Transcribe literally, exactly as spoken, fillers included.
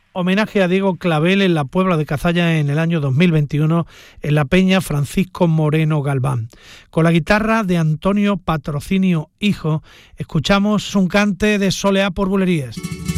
homenaje a Diego Clavel en la Puebla de Cazalla en el año dos mil veintiuno en la Peña Francisco Moreno Galván. Con la guitarra de Antonio Patrocinio Hijo, escuchamos un cante de Soleá por Bulerías.